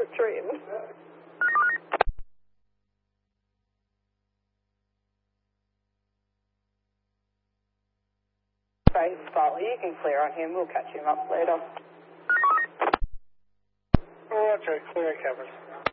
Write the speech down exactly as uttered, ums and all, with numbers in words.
trend. Very slightly. You can clear on him. We'll catch him up later. Roger, clear cameras.